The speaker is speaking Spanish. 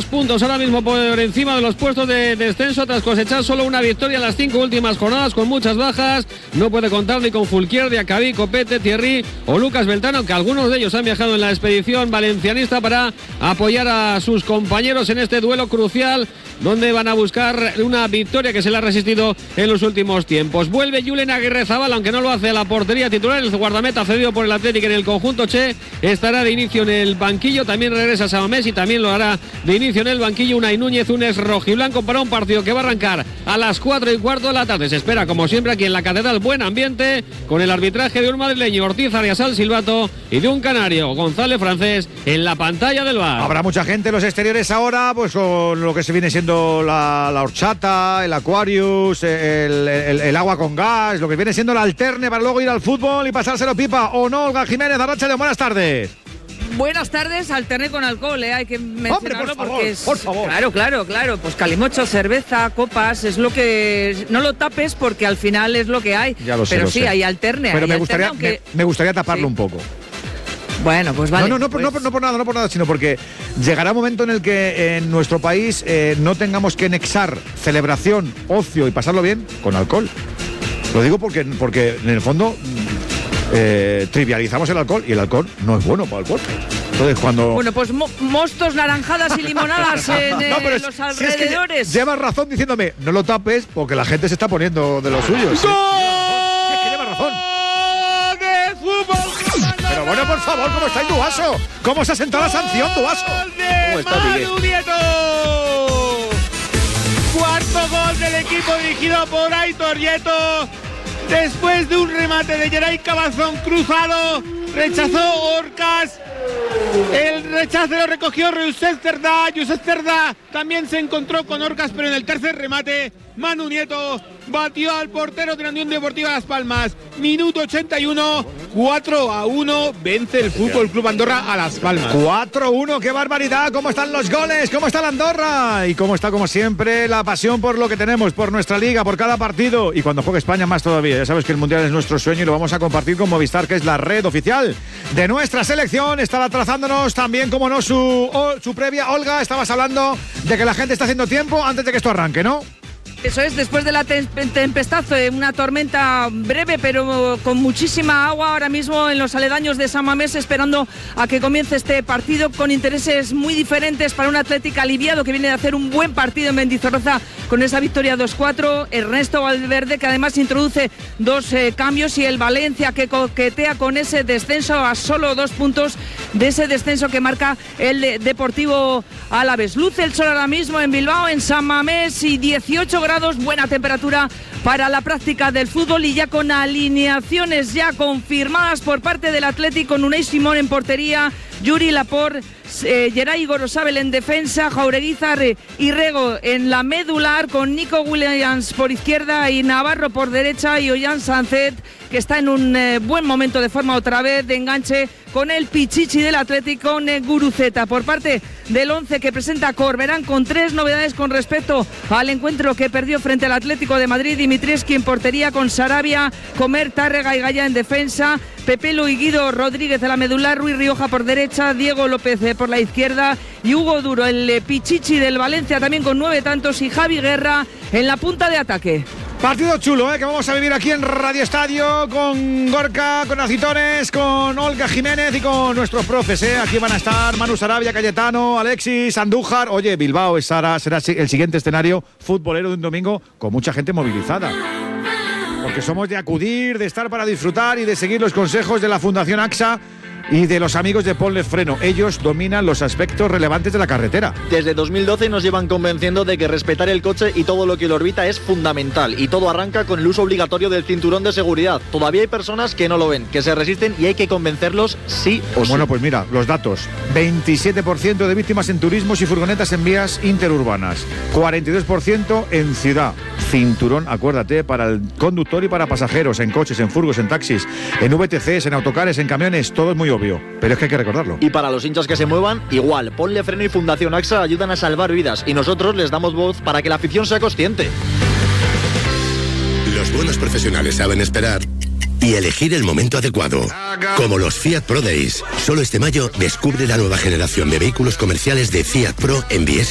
2 puntos ahora mismo por encima de los puestos de descenso tras cosechar solo una victoria en las 5 últimas jornadas, con muchas bajas. No puede contar ni con Fulquier, Diacabí, Copete, Thierry o Lucas Beltrán, que algunos de ellos han viajado en la expedición valencianista para apoyar a sus compañeros en este duelo crucial, donde van a buscar una victoria que se le ha resistido en los últimos tiempos. Vuelve Julen Aguirrezabala, aunque no lo hace a la portería titular. El guardameta cedido por el Athletic en el conjunto che estará de inicio en el banquillo. También regresa Samamés y también lo hará de inicio en el banquillo Unai Núñez, un ex rojiblanco, para un partido que va a arrancar a las 4:15 de la tarde. Se espera, como siempre, aquí en la Catedral, buen ambiente, con el arbitraje de un madrileño, Ortiz Arias al silbato, y de un canario, González Francés, en la pantalla del VAR. Habrá mucha gente en los exteriores ahora, pues con lo que se viene siendo la horchata, el Aquarius, el agua con gas, lo que viene siendo la alterne para luego ir al fútbol y pasárselo pipa, ¿o no? Olga Jiménez, Arratsaldeon, buenas tardes. Buenas tardes, alterné con alcohol, hay que mencionarlo. Hombre, porque es, por favor. Claro, pues calimocho, cerveza, copas, es lo que... No lo tapes porque al final es lo que hay. Ya lo sé, pero lo sí, sé. hay alterne. Pero hay me gustaría taparlo sí. un poco. Bueno, pues vale. No por nada, sino porque llegará un momento en el que en nuestro país no tengamos que nexar celebración, ocio y pasarlo bien con alcohol. Lo digo porque en el fondo trivializamos el alcohol y el alcohol no es bueno para el cuerpo. Entonces cuando... Bueno, pues mostos, naranjadas y limonadas en los alrededores. Si es que llevas razón diciéndome, no lo tapes porque la gente se está poniendo de los suyos. ¿Sí? Si es que llevas razón. Pero bueno, por favor, ¿cómo está Duaso? ¿Cómo se ha sentado la sanción, Duaso? ¿Cómo está, Manu Nieto? Cuarto gol del equipo dirigido por Aitor Nieto. Después de un remate de Geray Cabazón cruzado, rechazó Orcas. El rechazo lo recogió Josep Cerdá. Josep Cerdá también se encontró con Orcas, pero en el tercer remate Manu Nieto batió al portero de la Unión Deportiva Las Palmas. Minuto 81, 4-1, vence el Fútbol Club Andorra a Las Palmas. 4-1, qué barbaridad. ¿Cómo están los goles? ¿Cómo está la Andorra? Y cómo está, como siempre, la pasión por lo que tenemos, por nuestra liga, por cada partido. Y cuando juegue España, más todavía. Ya sabes que el Mundial es nuestro sueño y lo vamos a compartir con Movistar, que es la red oficial de nuestra selección. Estaba trazándonos también, como no, su previa. Olga, estabas hablando de que la gente está haciendo tiempo antes de que esto arranque, ¿no? Eso es, después de la tempestad, una tormenta breve pero con muchísima agua ahora mismo en los aledaños de San Mamés, esperando a que comience este partido con intereses muy diferentes para un Athletic aliviado que viene de hacer un buen partido en Mendizorroza con esa victoria 2-4. Ernesto Valverde, que además introduce dos cambios, y el Valencia, que coquetea con ese descenso a solo 2 puntos de ese descenso que marca el Deportivo Alavés. Luce el sol ahora mismo en Bilbao, en San Mamés, y 18 grados, buena temperatura para la práctica del fútbol, y ya con alineaciones ya confirmadas por parte del Athletic, con Unai Simón en portería, Yuri Laporte, Geray Gorosabel en defensa, Jaureguizar y Rego en la medular, con Nico Williams por izquierda y Navarro por derecha, y Ollán Sancet, que está en un buen momento de forma otra vez, de enganche con el Pichichi del Atlético, con Guruceta. Por parte del 11 que presenta Corberán, con 3 novedades con respecto al encuentro que perdió frente al Atlético de Madrid: Dimitrievski en portería, con Sarabia, Comer, Tárrega y Gaya en defensa, Pepelo y Guido Rodríguez de la medular, Ruiz Rioja por derecha, Diego López por la izquierda, y Hugo Duro, el Pichichi del Valencia, también con 9 tantos, y Javi Guerra en la punta de ataque. Partido chulo, que vamos a vivir aquí en Radio Estadio, con Gorka, con Acitones, con Olga Jiménez y con nuestros profes, Aquí van a estar Manu Sarabia, Cayetano, Alexis, Andújar. Oye, Bilbao será el siguiente escenario futbolero de un domingo con mucha gente movilizada. Porque somos de acudir, de estar para disfrutar y de seguir los consejos de la Fundación AXA y de los amigos de Ponle Freno. Ellos dominan los aspectos relevantes de la carretera. Desde 2012 nos llevan convenciendo de que respetar el coche y todo lo que lo orbita es fundamental, y todo arranca con el uso obligatorio del cinturón de seguridad. Todavía hay personas que no lo ven, que se resisten, y hay que convencerlos sí o sí. Bueno, pues mira, los datos: 27% de víctimas en turismos y furgonetas en vías interurbanas, 42% en ciudad. Cinturón, acuérdate, para el conductor y para pasajeros, en coches, en furgos, en taxis, en VTCs, en autocares, en camiones. Todo es muy obvio, pero es que hay que recordarlo. Y para los hinchas que se muevan, igual. Ponle Freno y Fundación AXA ayudan a salvar vidas, y nosotros les damos voz para que la afición sea consciente. Los buenos profesionales saben esperar y elegir el momento adecuado. Como los Fiat Pro Days. Solo este mayo descubre la nueva generación de vehículos comerciales de Fiat Pro en Bies